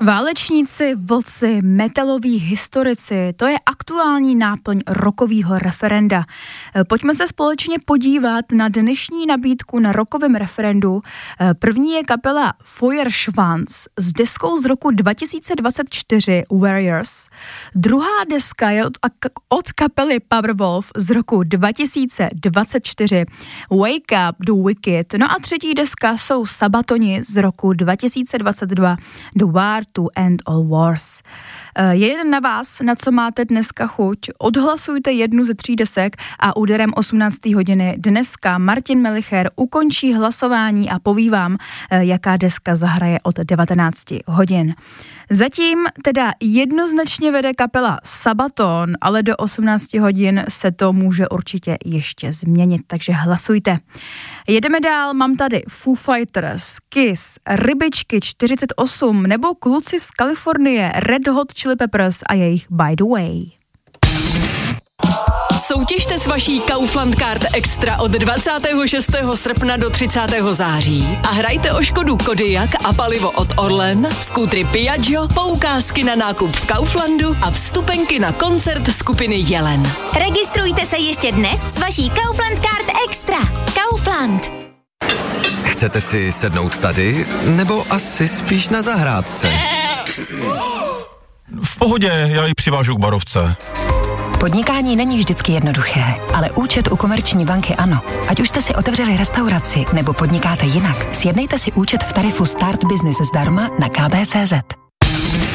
Válečníci, vlci, metaloví historici, to je aktuální náplň rockového referenda. Pojďme se společně podívat na dnešní nabídku na rockovém referendu. První je kapela Feuerschwanz s deskou z roku 2024 Warriors. Druhá deska je od kapely Powerwolf z roku 2024 Wake Up the Wicked. No a třetí deska jsou Sabatoni z roku 2022 The War to End All Wars. Je jen na vás, na co máte dneska chuť. Odhlasujte jednu ze 3 desek a úderem 18. hodiny dneska Martin Melicher ukončí hlasování a poví vám, jaká deska zahraje od 19 hodin. Zatím teda jednoznačně vede kapela Sabaton, ale do 18 hodin se to může určitě ještě změnit, takže hlasujte. Jedeme dál, mám tady Foo Fighters, Kiss, Rybičky 48 nebo kluci z Kalifornie Red Hot Chili Peppers a jejich By the Way. Soutěžte s vaší Kaufland Card Extra od 26. srpna do 30. září a hrajte o Škodu Kodiaq a palivo od Orlen, skútry Piaggio, poukázky na nákup v Kauflandu a vstupenky na koncert skupiny Jelen. Registrujte se ještě dnes s vaší Kaufland Card Extra. Kaufland. Chcete si sednout tady, nebo asi spíš na zahrádce? V pohodě, já ji přivážu k barovce. Podnikání není vždycky jednoduché, ale účet u Komerční banky ano. Ať už jste si otevřeli restauraci nebo podnikáte jinak, sjednejte si účet v tarifu Start Business zdarma na kb.cz.